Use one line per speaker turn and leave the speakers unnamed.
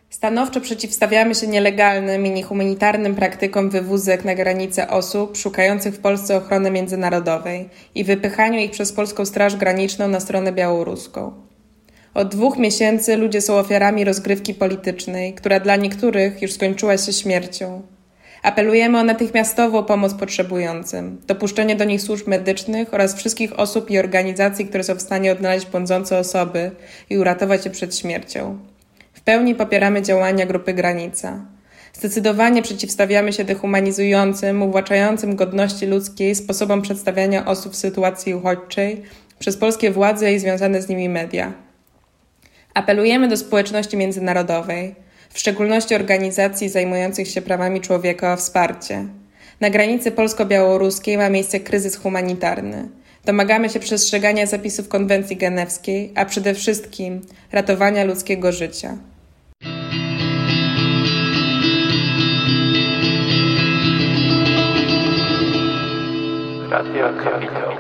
Stanowczo przeciwstawiamy się nielegalnym i niehumanitarnym praktykom wywózek na granicę osób szukających w Polsce ochrony międzynarodowej i wypychaniu ich przez Polską Straż Graniczną na stronę białoruską. Od 2 miesięcy ludzie są ofiarami rozgrywki politycznej, która dla niektórych już skończyła się śmiercią. Apelujemy o natychmiastową pomoc potrzebującym, dopuszczenie do nich służb medycznych oraz wszystkich osób i organizacji, które są w stanie odnaleźć błądzące osoby i uratować je przed śmiercią. W pełni popieramy działania Grupy Granica. Zdecydowanie przeciwstawiamy się dehumanizującym, uwłaczającym godności ludzkiej sposobom przedstawiania osób w sytuacji uchodźczej przez polskie władze i związane z nimi media. Apelujemy do społeczności międzynarodowej, w szczególności organizacji zajmujących się prawami człowieka, o wsparcie. Na granicy polsko-białoruskiej ma miejsce kryzys humanitarny. Domagamy się przestrzegania zapisów konwencji genewskiej, a przede wszystkim ratowania ludzkiego życia.
Radio Kapitał.